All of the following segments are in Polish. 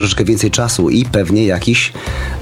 troszeczkę więcej czasu i pewnie jakichś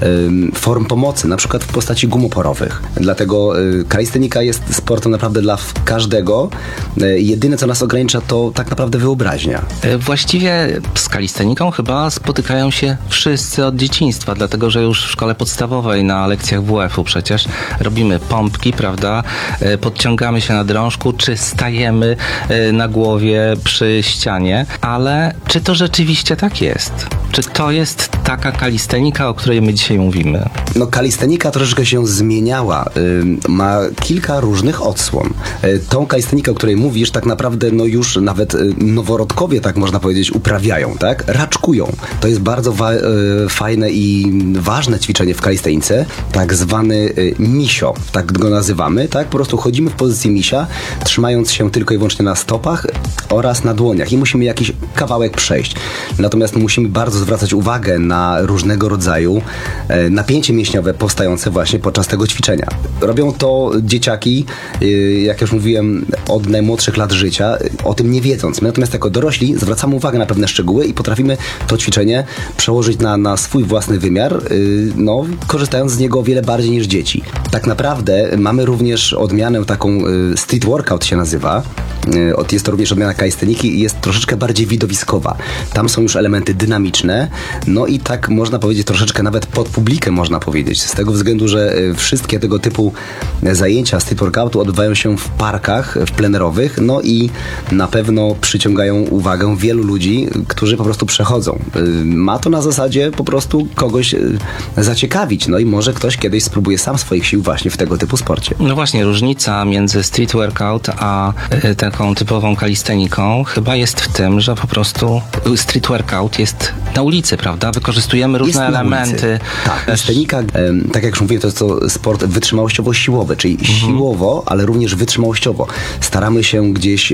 form pomocy, na przykład w postaci gum oporowych. Dlatego kalistenika jest sportem naprawdę dla każdego. Jedyne, co nas ogranicza, to tak naprawdę wyobraźnia. Właściwie z kalisteniką chyba spotykają się wszyscy od dzieciństwa, dlatego że już w szkole podstawowej na lekcjach WF-u przecież robimy pompki, prawda? Podciągamy się na drążku, czy stajemy na głowie przy ścianie, ale czy to rzeczywiście tak jest? Czy to jest taka kalistenika, o której my dzisiaj mówimy? No, kalistenika troszeczkę się zmieniała. Ma kilka różnych odsłon. Tą kalistenikę, o której mówisz, tak naprawdę no już nawet noworodkowie, tak można powiedzieć, uprawiają, tak? Raczkują. To jest bardzo fajne i ważne ćwiczenie w kalistenice, tak zwany misio, tak go nazywamy, tak? Po prostu chodzimy w pozycji misia, trzymając się tylko i wyłącznie na stopach oraz na dłoniach i musimy jakiś kawałek przejść. Natomiast musimy bardzo zwracać uwagę na różnego rodzaju napięcie mięśniowe powstające właśnie podczas tego ćwiczenia. Robią to dzieciaki, jak już mówiłem, od najmłodszych lat życia, o tym nie wiedząc. My natomiast jako dorośli zwracamy uwagę na pewne szczegóły i potrafimy to ćwiczenie przełożyć na swój własny wymiar, no, korzystając z niego o wiele bardziej niż dzieci. Tak naprawdę mamy również odmianę taką, street workout się nazywa. Jest to również odmiana kalisteniki i jest troszeczkę bardziej widowiskowa. Tam są już elementy dynamiczne, no i tak można powiedzieć troszeczkę nawet pod publikę można powiedzieć. Z tego względu, że wszystkie tego typu zajęcia street workoutu odbywają się w parkach, w plenerowych, no i na pewno przyciągają uwagę wielu ludzi, którzy po prostu przechodzą. Ma to na zasadzie po prostu kogoś zaciekawić, no i może ktoś kiedyś spróbuje sam swoich sił właśnie w tego typu sporcie. No właśnie, różnica między street workout a taką typową kalisteniką chyba jest w tym, że po prostu street workout jest na ulicy, prawda? Wykorzystujemy różne elementy. Tak, kalistenika, tak jak już mówiłem, to jest to sport wytrzymałościowo-siłowy, czyli siłowo, ale również wytrzymałościowo. Staramy się gdzieś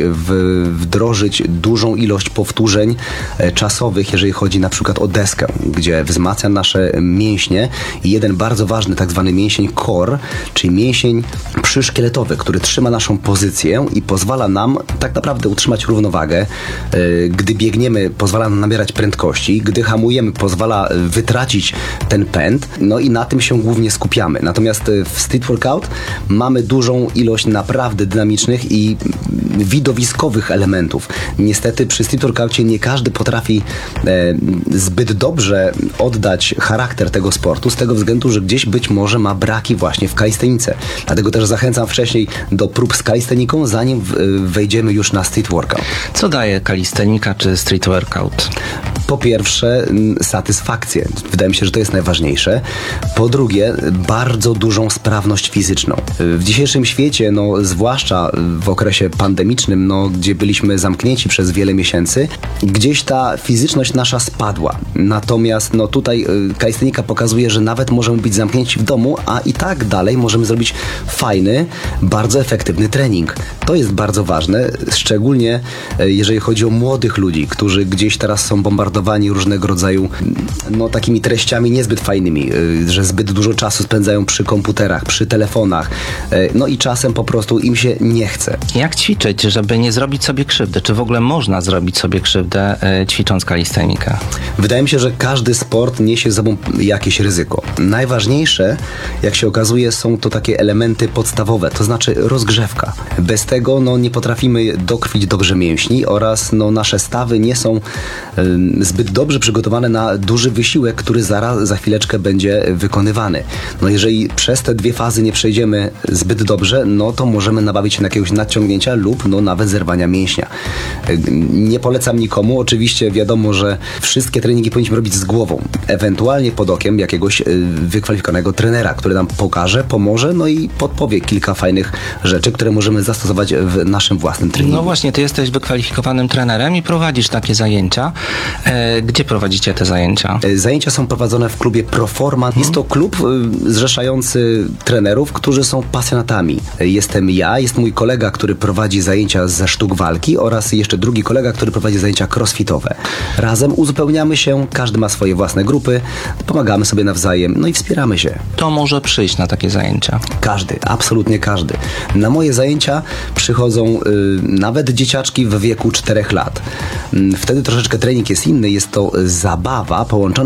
wdrożyć dużą ilość powtórzeń czasowych, jeżeli chodzi na przykład o deskę, gdzie wzmacnia nasze mięśnie i jeden bardzo ważny tak zwany mięsień core, czyli mięsień przyszkieletowy, który trzyma naszą pozycję i pozwala nam tak naprawdę utrzymać równowagę. Gdy biegniemy, pozwala nam nabierać prędkości, gdy hamujemy, pozwala wytracić ten pęd, no i na tym się głównie skupiamy. Natomiast w street workout mamy dużą ilość naprawdę dynamicznych i widowiskowych elementów. Niestety przy street workoutie nie każdy potrafi zbyt dobrze oddać charakter tego sportu, z tego względu, że gdzieś być może ma braki właśnie w kalistenice. Dlatego też zachęcam wcześniej do prób z kalisteniką, zanim wejdziemy już na street workout. Co daje kalistenika czy street workout? Po pierwsze, satysfakcję. Wydaje mi się, że to jest najważniejsze. Po drugie, bardzo dużą sprawność fizyczną. W dzisiejszym świecie, no, zwłaszcza w okresie pandemicznym, no, gdzie byliśmy zamknięci przez wiele miesięcy, gdzieś ta fizyczność nasza spadła. Natomiast no, tutaj kalistenika pokazuje, że nawet możemy być zamknięci w domu, a i tak dalej możemy zrobić fajny, bardzo efektywny trening. To jest bardzo ważne, szczególnie jeżeli chodzi o młodych ludzi, którzy gdzieś teraz są bombardowani różnego rodzaju no, takimi treściami niezbyt fajnymi, że zbyt dużo czasu spędzają przy komputerach, przy telefonach, no i czasem po prostu im się nie chce. Jak ćwiczyć, żeby nie zrobić sobie krzywdy? Czy w ogóle można zrobić sobie krzywdę ćwicząc kalistenikę? Wydaje mi się, że każdy sport niesie ze sobą jakieś ryzyko. Najważniejsze, jak się okazuje, są to takie elementy podstawowe, to znaczy rozgrzewka. Bez tego no, nie potrafimy dokrwić dobrze mięśni oraz no, nasze stawy nie są zbyt dobrze przygotowane na duży wysiłek, który za chwileczkę będzie wykonywany. No jeżeli przez te dwie fazy nie przejdziemy zbyt dobrze, no to możemy nabawić się na jakiegoś nadciągnięcia lub no nawet zerwania mięśnia. Nie polecam nikomu, oczywiście wiadomo, że wszystkie treningi powinniśmy robić z głową, ewentualnie pod okiem jakiegoś wykwalifikowanego trenera, który nam pokaże, pomoże, no i podpowie kilka fajnych rzeczy, które możemy zastosować w naszym własnym treningu. No właśnie, ty jesteś wykwalifikowanym trenerem i prowadzisz takie zajęcia. Gdzie prowadzicie te zajęcia? Zajęcia są prowadzone w klubie Proforma. Jest to klub zrzeszający trenerów, którzy są pasjonatami. Jestem ja, jest mój kolega, który prowadzi zajęcia ze sztuk walki oraz jeszcze drugi kolega, który prowadzi zajęcia crossfitowe. Razem uzupełniamy się, każdy ma swoje własne grupy, pomagamy sobie nawzajem, no i wspieramy się. Kto może przyjść na takie zajęcia? Każdy, absolutnie każdy. Na moje zajęcia przychodzą nawet dzieciaczki w wieku 4 lat. Wtedy troszeczkę trening jest inny, jest to zabawa połączona